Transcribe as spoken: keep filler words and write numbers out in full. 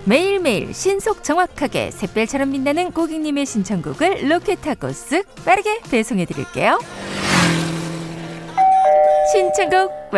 매일매일 신속 정확하게 샛별처럼 빛나는 고객님의 신청곡을 로켓하고 쓱 빠르게 배송해드릴게요. 신청곡